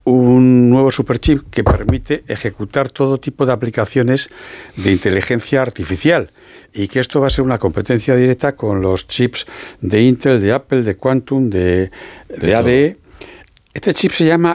un nuevo superchip que permite ejecutar todo tipo de aplicaciones de inteligencia artificial y que esto va a ser una competencia directa con los chips de Intel, de Apple, de Quantum, de ADE. Este chip se llama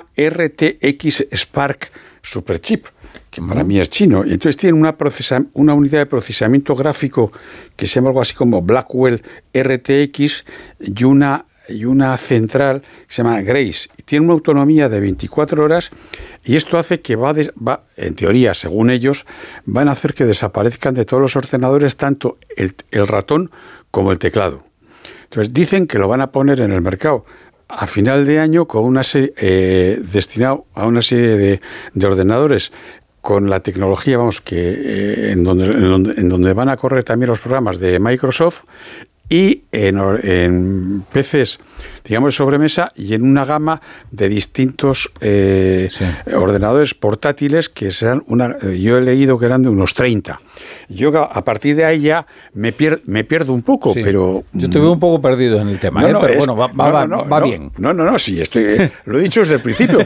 RTX Spark Superchip, que para mí es chino, y entonces tiene una unidad de procesamiento gráfico que se llama algo así como Blackwell RTX y una central que se llama Grace. Tiene una autonomía de 24 horas y esto hace que en teoría, según ellos, van a hacer que desaparezcan de todos los ordenadores tanto el ratón como el teclado. Entonces dicen que lo van a poner en el mercado a final de año con una serie destinado a una serie de ordenadores con la tecnología, en donde van a correr también los programas de Microsoft y en PCs, digamos, de sobremesa y en una gama de distintos ordenadores portátiles que serán yo he leído que eran de unos 30. Yo a partir de ahí ya me pierdo un poco, pero... Yo te veo un poco perdido en el tema, pero bueno, va bien. No, sí, lo he dicho desde el principio,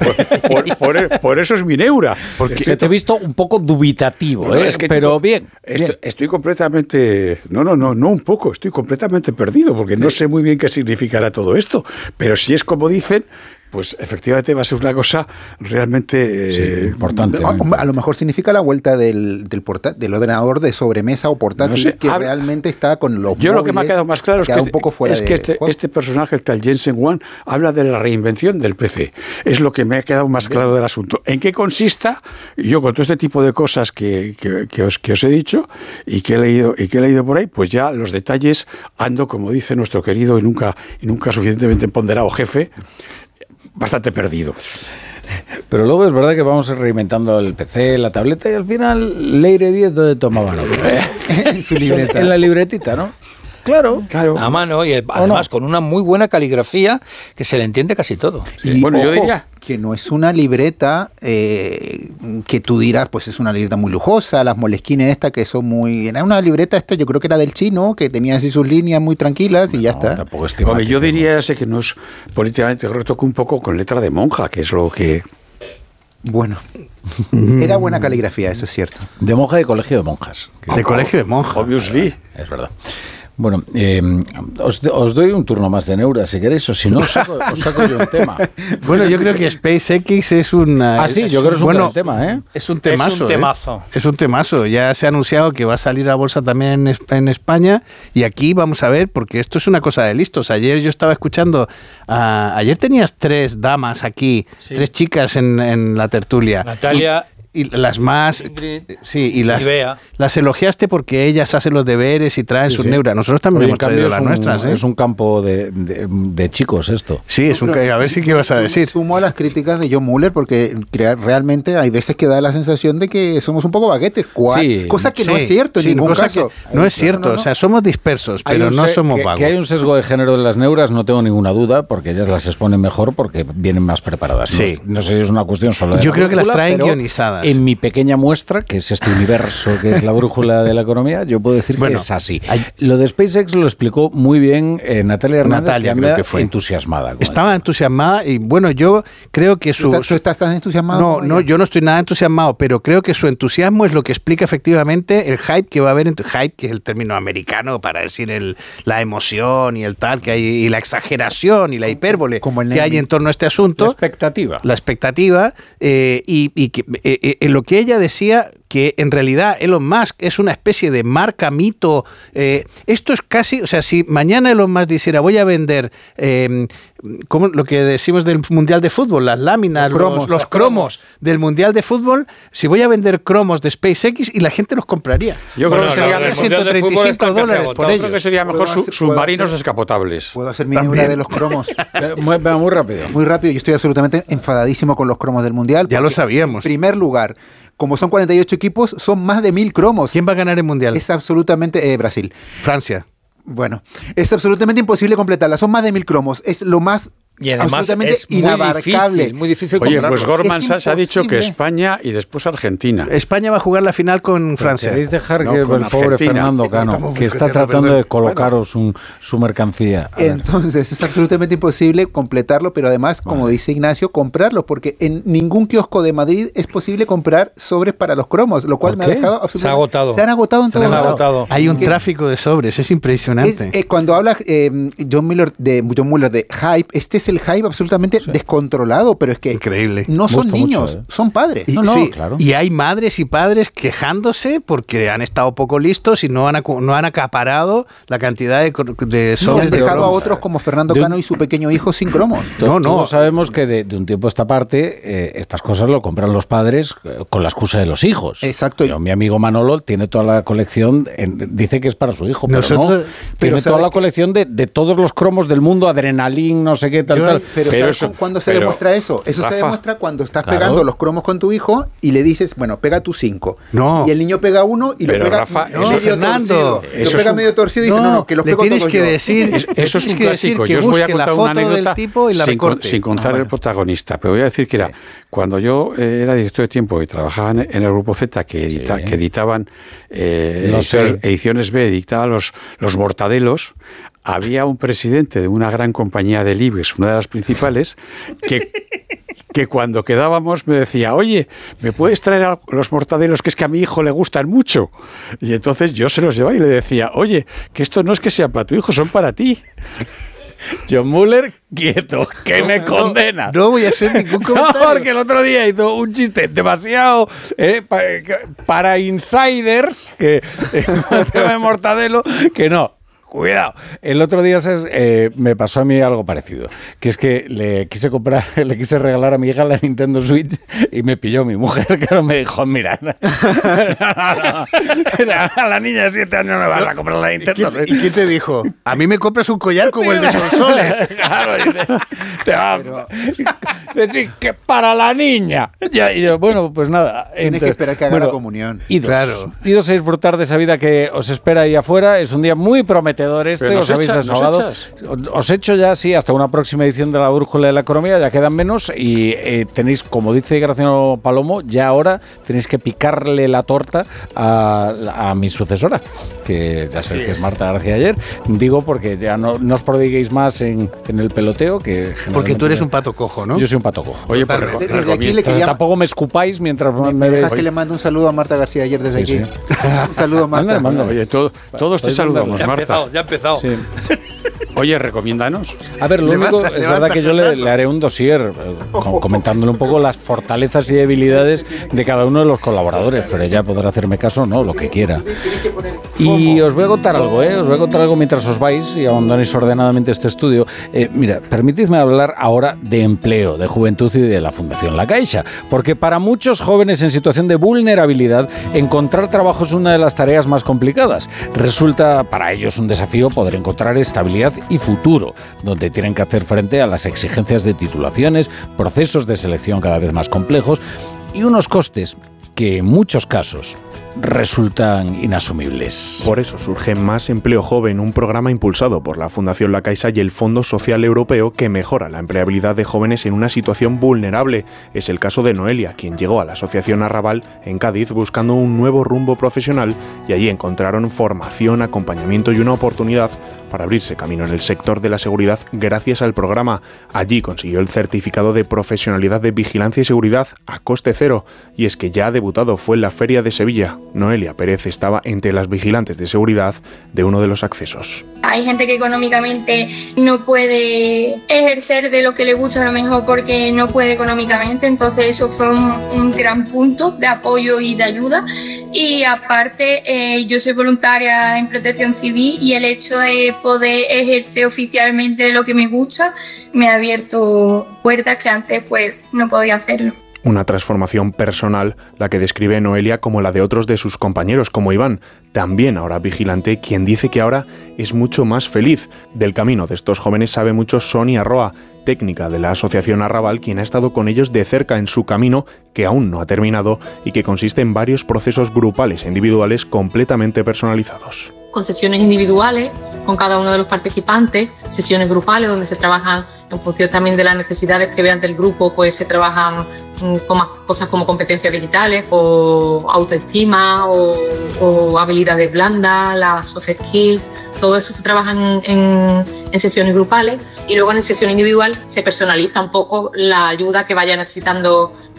por eso es mi neura. Porque te he visto un poco dubitativo, pero bien. Estoy completamente... No un poco, estoy completamente perdido, porque no sé muy bien qué significará todo esto, pero si es como dicen, pues efectivamente va a ser una cosa realmente importante. A lo mejor significa la vuelta del ordenador de sobremesa o portátil realmente está con los Yo móviles, lo que me ha quedado más claro es que este personaje, el tal Jensen Huang, habla de la reinvención del PC. Es lo que me ha quedado más claro del asunto. ¿En qué consista? Yo con todo este tipo de cosas que os he dicho y que he leído por ahí, pues ya los detalles ando, como dice nuestro querido y nunca suficientemente ponderado jefe, bastante perdido. Pero luego es verdad que vamos reinventando el PC, la tableta y al final Leire 10 ¿dónde tomaba notas? En su libreta. En la libretita, ¿no? Claro. A mano y además con una muy buena caligrafía que se le entiende casi todo. Y bueno, yo diría que no es una libreta que tú dirás, pues es una libreta muy lujosa, las Moleskine que son muy... Era una libreta yo creo que era del chino, que tenía así sus líneas muy tranquilas y ya está. Tampoco yo diría que no es políticamente correcto, que un poco con letra de monja, que es lo que... Bueno, era buena caligrafía, eso es cierto. De monja de colegio de monjas. De colegio de monjas. Obviously. Es verdad. Bueno, os doy un turno más de neura, si queréis, o si no, os saco yo un tema. Bueno, yo creo que SpaceX es una... yo creo que es un buen tema, ¿eh? Es un temazo. Es un temazo. Es un temazo. Ya se ha anunciado que va a salir a bolsa también en España y aquí vamos a ver, porque esto es una cosa de listos. Ayer yo estaba escuchando... ayer tenías 3 damas aquí, 3 chicas en la tertulia. Natalia... Y las más... Ingrid, y las elogiaste porque ellas hacen los deberes y traen sus neuras. Nosotros también hemos traído las nuestras. Es un campo de chicos esto. Sí, a ver si qué vas a decir. Sumo a las críticas de John Mueller porque realmente hay veces que da la sensación de que somos un poco baguetes. Cosa que no es cierto en ningún caso. No es cierto, o sea, somos dispersos, pero no somos vagos. Que hay un sesgo de género de las neuras, no tengo ninguna duda, porque ellas las exponen mejor porque vienen más preparadas. Sí. No sé si es una cuestión solo de Yo creo que las traen guionizadas. En mi pequeña muestra, que es este universo que es la brújula de la economía, yo puedo decir que es así. Lo de SpaceX lo explicó muy bien Natalia Hernández, que creo que fue entusiasmada. Estaba entusiasmada y bueno, yo creo que ¿Tú estás tan entusiasmado? No, yo no estoy nada entusiasmado, pero creo que su entusiasmo es lo que explica efectivamente el hype que va a haber. Hype, que es el término americano para decir la emoción y el tal que hay, y la exageración y la hipérbole que hay en torno a este asunto. La expectativa y que lo que ella decía, que en realidad Elon Musk es una especie de marca mito. Esto es casi, o sea, si mañana Elon Musk dijera voy a vender como lo que decimos del Mundial de Fútbol, las láminas, los cromos del Mundial de Fútbol, si voy a vender cromos de SpaceX y la gente los compraría. Yo creo que sería $135 por ellos. Creo que sería mejor submarinos descapotables. ¿Puedo hacer mi neura de los cromos? Muy rápido. Muy rápido, yo estoy absolutamente enfadadísimo con los cromos del Mundial. Ya lo sabíamos. En primer lugar, como son 48 equipos, son más de 1000 cromos. ¿Quién va a ganar el Mundial? Es absolutamente... Brasil. Francia. Bueno, es absolutamente imposible completarla. Son más de 1000 cromos. Es lo más Y además es inabarcable. Muy difícil Oye, comprarlo. pues Goldman Sachs ha dicho que España y después Argentina. España va a jugar la final con Francia. ¿Queréis dejar No, que con el pobre Argentina. Fernando Cano, que está tratando de colocaros su mercancía? Entonces es absolutamente imposible completarlo, pero además, como dice Ignacio, comprarlo, porque en ningún kiosco de Madrid es posible comprar sobres para los cromos, lo cual me ha dejado absolutamente... Se ha agotado. Se han agotado en todo lado. Hay un tráfico de sobres, es impresionante. Cuando habla John Mueller de hype, este es el hype absolutamente descontrolado, pero es que Increíble. no son Gusta niños, mucho, son padres. Claro. Y hay madres y padres quejándose porque han estado poco listos y no han acaparado la cantidad de Y sobres han de dejado a cromos. otros como Fernando Cano y su pequeño hijo sin cromos. Todos sabemos que de un tiempo a esta parte estas cosas lo compran los padres con la excusa de los hijos. Exacto. Mi amigo Manolo tiene toda la colección, dice que es para su hijo, pero tiene toda la colección de todos los cromos del mundo, Adrenalin, no sé qué, tal. Pero ¿cuándo se demuestra eso? Eso Rafa, se demuestra cuando estás pegando los cromos con tu hijo y le dices, bueno, pega tus 5. No. Y el niño pega uno y lo Pero, pega Rafa, medio Fernando, torcido. Lo pega medio torcido y dice, no, que los le pego tienes todos que yo. decir, Eso es un que decir clásico. que Yo os voy a busque la contar foto una anécdota del tipo y la recorte. sin contar el protagonista, pero voy a decir que era cuando yo era director de tiempo y trabajaba en el Grupo Z, que editaban ediciones B, editaban los Mortadelos. Había un presidente de una gran compañía del IBEX, una de las principales, que cuando quedábamos me decía, oye, ¿me puedes traer los Mortadelos que es que a mi hijo le gustan mucho? Y entonces yo se los llevaba y le decía, oye, que esto no es que sean para tu hijo, son para ti. John Mueller, quieto, que me condena. No voy a hacer ningún comentario. No, porque el otro día hizo un chiste demasiado para insiders, que el tema de Mortadelo, que no. Cuidado. El otro día me pasó a mí algo parecido, que es que le quise regalar a mi hija la Nintendo Switch y me pilló mi mujer, que me dijo, mira, a la niña de 7 años no me vas a comprar la Nintendo Switch. ¿Y qué te dijo? A mí me compras un collar como el de Sonsoles. Claro, te va a decir que para la niña. Y yo, bueno, pues nada. Tienes que esperar que haga la comunión. Idos a disfrutar de esa vida que os espera ahí afuera. Es un día muy prometedor. Os habéis desahogado. Os echo ya, sí, hasta una próxima edición de La Brújula de la Economía, ya quedan menos y tenéis, como dice Graciano Palomo, ya ahora tenéis que picarle la torta a mi sucesora, que ya sé que es Marta García Ayer. Digo porque ya no os prodiguéis más en el peloteo, que porque tú eres un pato cojo, ¿no? Yo soy un pato cojo. Oye, desde aquí le quería... tampoco me escupáis mientras me dejas que le mando un saludo a Marta García Ayer desde aquí. Un saludo a Marta. Mándame. Oye, todos te saludamos, Marta. Ya ha empezado. Sí. Oye, recomiéndanos. A ver, lo único es verdad que yo le haré un dossier comentándole un poco las fortalezas y debilidades de cada uno de los colaboradores, pero ella podrá hacerme caso, no, lo que quiera. Y os voy a contar algo, os voy a contar algo mientras os vais y abandonéis ordenadamente este estudio. Mira, permitidme hablar ahora de empleo, de juventud y de la Fundación La Caixa, porque para muchos jóvenes en situación de vulnerabilidad, encontrar trabajo es una de las tareas más complicadas. Resulta para ellos un desafío poder encontrar estabilidad y futuro, donde tienen que hacer frente a las exigencias de titulaciones, procesos de selección cada vez más complejos y unos costes que en muchos casos resultan inasumibles. Por eso surge Más Empleo Joven, un programa impulsado por la Fundación La Caixa y el Fondo Social Europeo que mejora la empleabilidad de jóvenes en una situación vulnerable. Es el caso de Noelia, quien llegó a la Asociación Arrabal en Cádiz buscando un nuevo rumbo profesional y allí encontraron formación, acompañamiento y una oportunidad para abrirse camino en el sector de la seguridad gracias al programa. Allí consiguió el certificado de profesionalidad de vigilancia y seguridad a coste cero. Y es que ya ha debutado, fue en la Feria de Sevilla. Noelia Pérez estaba entre las vigilantes de seguridad de uno de los accesos. Hay gente que económicamente no puede ejercer de lo que le gusta a lo mejor porque no puede económicamente, entonces eso fue un gran punto de apoyo y de ayuda. Y aparte yo soy voluntaria en Protección Civil y el hecho de poder ejercer oficialmente lo que me gusta me ha abierto puertas que antes pues no podía hacerlo. Una transformación personal, la que describe Noelia como la de otros de sus compañeros, como Iván, también ahora vigilante, quien dice que ahora es mucho más feliz. Del camino de estos jóvenes sabe mucho Sonia Roa, técnica de la Asociación Arrabal, quien ha estado con ellos de cerca en su camino, que aún no ha terminado y que consiste en varios procesos grupales e individuales completamente personalizados. con sesiones individuales con cada uno de los participantes, sesiones grupales donde se trabajan en función también de las necesidades que vean del grupo, pues se trabajan con más cosas como competencias digitales o autoestima o habilidades blandas, las soft skills, todo eso se trabaja en sesiones grupales y luego en sesión individual se personaliza un poco la ayuda que vaya necesitando